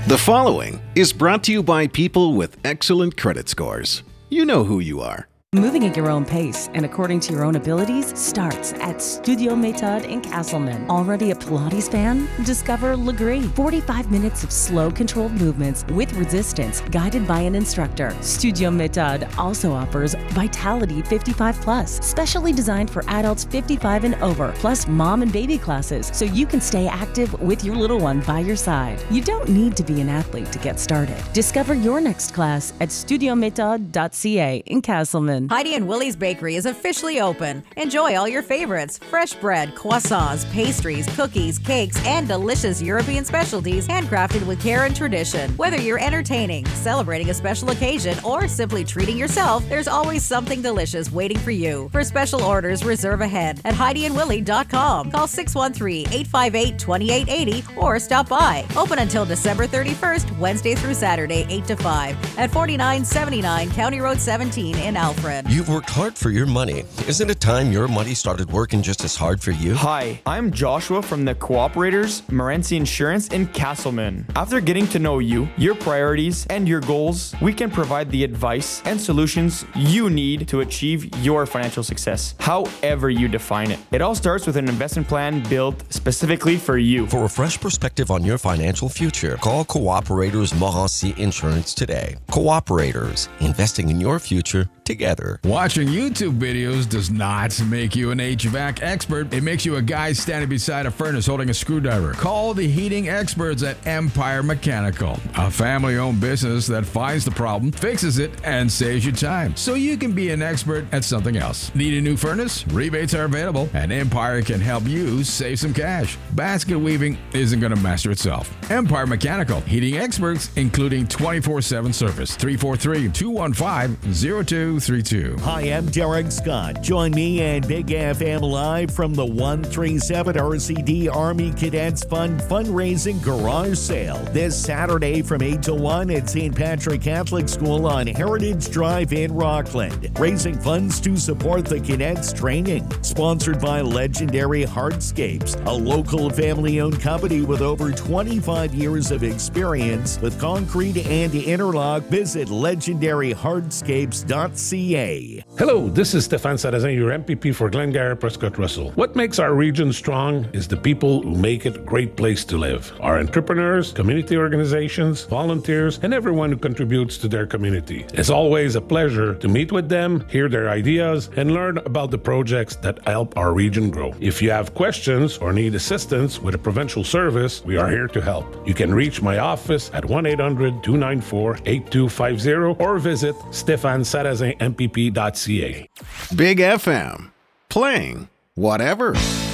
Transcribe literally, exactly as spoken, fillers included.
The following is brought to you by people with excellent credit scores. You know who you are. Moving at your own pace and according to your own abilities starts at Studio Méthode in Castleman. Already a Pilates fan? Discover Legree. forty-five minutes of slow, controlled movements with resistance, guided by an instructor. Studio Méthode also offers Vitality fifty-five plus, specially designed for adults fifty-five and over, plus mom and baby classes, so you can stay active with your little one by your side. You don't need to be an athlete to get started. Discover your next class at studio méthode dot c a in Castleman. Heidi and Willie's Bakery is officially open. Enjoy all your favorites: fresh bread, croissants, pastries, cookies, cakes, and delicious European specialties handcrafted with care and tradition. Whether you're entertaining, celebrating a special occasion, or simply treating yourself, there's always something delicious waiting for you. For special orders, reserve ahead at heidi and willie dot com. Call six one three, eight five eight, two eight eight zero or stop by. Open until December thirty-first, Wednesday through Saturday, eight to five at forty-nine seventy-nine County Road seventeen in Alfred. You've worked hard for your money. Isn't it time your money started working just as hard for you? Hi, I'm Joshua from the Cooperators, Morency Insurance in Castleman. After getting to know you, your priorities, and your goals, we can provide the advice and solutions you need to achieve your financial success, however you define it. It all starts with an investment plan built specifically for you. For a fresh perspective on your financial future, call Cooperators Morency Insurance today. Cooperators, investing in your future together. Watching YouTube videos does not make you an H V A C expert. It makes you a guy standing beside a furnace holding a screwdriver. Call the heating experts at Empire Mechanical, a family-owned business that finds the problem, fixes it, and saves you time, so you can be an expert at something else. Need a new furnace? Rebates are available, and Empire can help you save some cash. Basket weaving isn't going to master itself. Empire Mechanical, heating experts, including twenty-four seven service. three four three, two one five, zero two three two. Hi, I'm Derek Scott. Join me and Big F M live from the one thirty-seven R C D Army Cadets Fund fundraising garage sale this Saturday from eight to one at Saint Patrick Catholic School on Heritage Drive in Rockland, raising funds to support the cadets training. Sponsored by Legendary Hardscapes, a local family-owned company with over twenty-five years of experience with concrete and interlock. Visit legendary hardscapes dot c a. Hello, this is Stéphane Sarrazin, your M P P for Glengarry Prescott Russell. What makes our region strong is the people who make it a great place to live. Our entrepreneurs, community organizations, volunteers, and everyone who contributes to their community. It's always a pleasure to meet with them, hear their ideas, and learn about the projects that help our region grow. If you have questions or need assistance with a provincial service, we are here to help. You can reach my office at one eight hundred, two nine four, eight two five zero or visit Stéphane Sarrazin M P P dot c a. Big F M. Playing whatever.